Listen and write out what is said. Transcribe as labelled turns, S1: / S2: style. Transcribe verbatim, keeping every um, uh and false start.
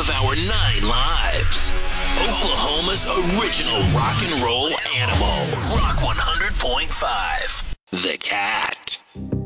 S1: of our nine lives. Oklahoma's original rock and roll animal. Rock one hundred point five. The Cat.